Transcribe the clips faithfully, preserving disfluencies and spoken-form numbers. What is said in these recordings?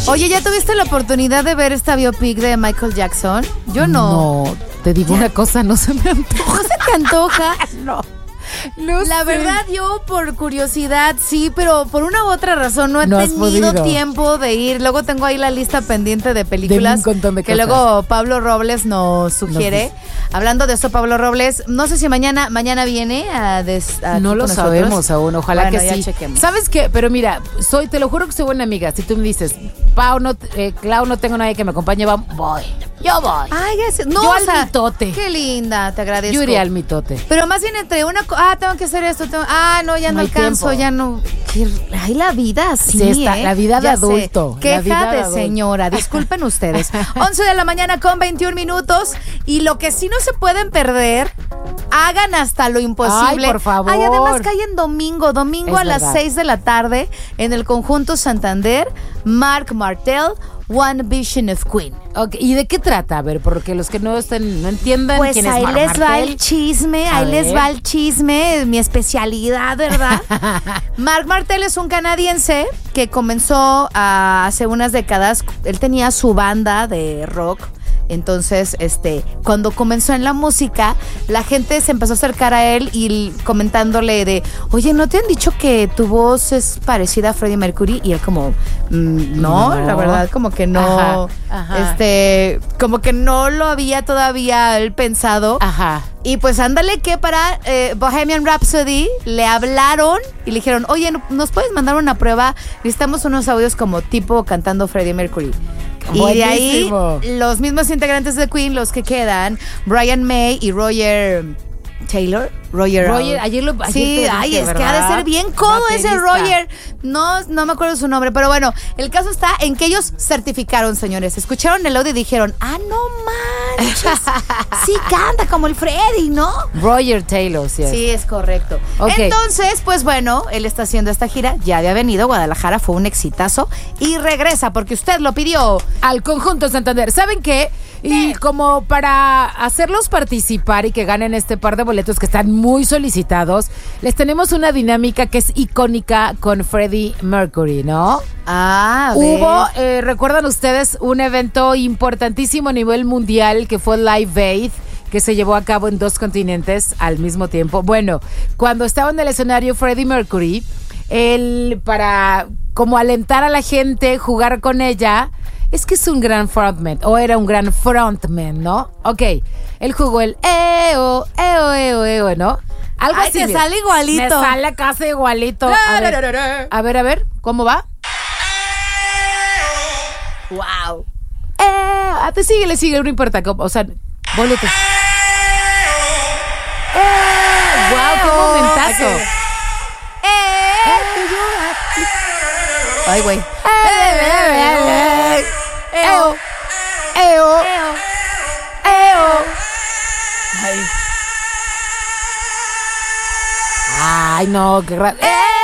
Oye, ¿ya tuviste la oportunidad de ver esta biopic de Michael Jackson? Yo no. No, te digo una cosa, no se me antoja. ¿No se te antoja? No. No La sé. verdad, yo por curiosidad sí, pero por una u otra razón no he No has tenido podido. tiempo de ir. Luego tengo ahí la lista pendiente de películas De un montón de que cosas. luego Pablo Robles nos sugiere. Hablando de eso, Pablo Robles, no sé si mañana mañana viene a, des, a No aquí lo con nosotros. sabemos aún, ojalá Bueno, que ya sí. chequemos. ¿Sabes qué? Pero mira, soy, te lo juro que soy buena amiga. Si tú me dices, Pau, no, eh, Clau, no tengo nadie que me acompañe, va, voy. Yo voy. Ay, ya sé. No, Yo o al sea, mitote. Qué linda, te agradezco. Yo iría al mitote. Pero más bien entre una... co- Ah, tengo que hacer esto. tengo- ah, no, ya no, No hay alcanzo, tiempo. ya no... Qué... Ay, la vida así, Sí, está, ¿eh? la vida de Ya sé. adulto, la Queja vida de de adulto. señora. Disculpen ustedes. once de la mañana con veintiún minutos. Y lo que sí no se pueden perder... Hagan hasta lo imposible. Ay, por favor. Ay, además cae en domingo. Domingo Es a las verdad. seis de la tarde en el Conjunto Santander. Marc Martel, One Vision of Queen. Ok, ¿y de qué trata? A ver, porque los que no estén, no entiendan Pues quién es ahí Mar les va Martel. el chisme, A ahí les ver. va el chisme, mi especialidad, ¿verdad? Marc Martel es un canadiense que comenzó a, hace unas décadas, él tenía su banda de rock. Entonces, este, cuando comenzó en la música, la gente se empezó a acercar a él y comentándole de, oye, ¿no te han dicho que tu voz es parecida a Freddie Mercury? Y él como, mm, no, No. la verdad, como que no, Ajá, ajá. este, como que no lo había todavía él pensado. Ajá. Y pues ándale que para eh, Bohemian Rhapsody le hablaron y le dijeron, oye, ¿nos puedes mandar una prueba? Necesitamos unos audios como tipo cantando Freddie Mercury. Y de ahí Buenísimo. los mismos integrantes de Queen, los que quedan, Brian May y Roger Taylor. Roger, Roger, ayer lo ayer Sí, te dije, ay, es que ha de ¿verdad? ser bien codo ese Baterista. Roger. No, no me acuerdo su nombre, pero bueno, el caso está en que ellos certificaron, señores. Escucharon el audio y dijeron, ah, no manches, sí canta como el Freddy, ¿no? Roger Taylor, sí. es. Sí, es correcto. Ok. Entonces, pues bueno, él está haciendo esta gira, ya había venido a Guadalajara, fue un exitazo y regresa porque usted lo pidió. Al Conjunto Santander. ¿Saben qué? Y como para hacerlos participar y que ganen este par de boletos que están muy solicitados, les tenemos una dinámica que es icónica con Freddie Mercury, ¿no? Ah, a ver. Hubo, eh, ¿recuerdan ustedes un evento importantísimo a nivel mundial que fue Live Aid, que se llevó a cabo en dos continentes al mismo tiempo? Bueno, cuando estaba en el escenario Freddie Mercury, él, para como alentar a la gente, jugar con ella, es que es un gran frontman, o era un gran frontman, ¿no? Ok, él jugó el eo, eo, eo, eo, ¿no? Algo Ay, así. te mira. sale igualito. Me sale casi igualito. A ver, a ver, a ver, ¿cómo va? Wow. Eh, ah, te sigue, le sigue, no importa. como- O sea, boletos. ¡Eh! ¡Wow! ¡Qué momentazo! Ay, güey. ¡Eo! ¡Eo! ¡Eo! Ay. ¡Ay, no! ¡Qué raro!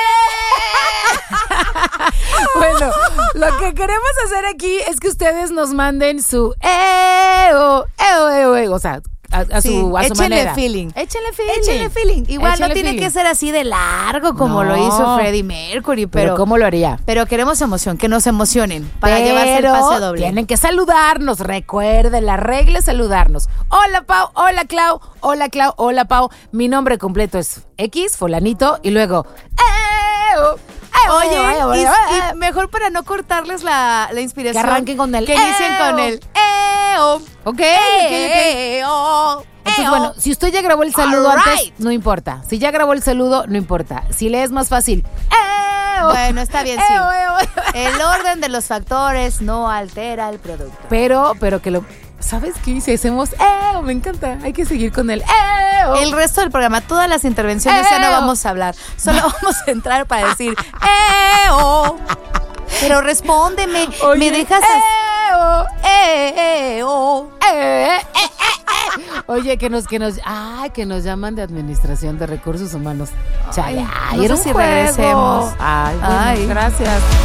Bueno, lo que queremos hacer aquí es que ustedes nos manden su eo, eo, eo, eo, o sea, a, a Sí, su, a su échenle manera. feeling. Échenle feeling. Échenle feeling. Igual Échenle no tiene feeling. que ser así de largo como No. lo hizo Freddie Mercury, Pero, pero, ¿cómo lo haría? pero queremos emoción, que nos emocionen para Pero llevarse el pase doble. tienen que saludarnos, recuerden, la regla es saludarnos. Hola Pau, hola Clau, hola Clau, hola Pau. Mi nombre completo es X, fulanito, y luego eo, eo, Oye, eo, eo, y, eo, y eo. mejor para no cortarles la, la inspiración. Que arranquen con el Que inicien eo. con el eo. Ok, ok, ok. Eo. Entonces, Eo. bueno, si usted ya grabó el saludo All antes, right. no importa. Si ya grabó el saludo, no importa. Si le es más fácil, eo. Bueno, está bien, sí. Eo, eo, eo. El orden de los factores no altera el producto. Pero, pero que lo... ¿Sabes qué? Si hacemos eo, me encanta. Hay que seguir con el eo. El resto del programa, todas las intervenciones ya no Eo. vamos a hablar. Solo vamos a entrar para decir ¡Eo! Pero respóndeme, Oye, me dejas eo. ¡Eo! Eh, eh, eh, eh. Oye, que nos, que nos, ay, que nos llaman de Administración de Recursos Humanos. Chale, Ay, ay, no era sé un si juego. regresemos. Ay, bueno, Ay. gracias.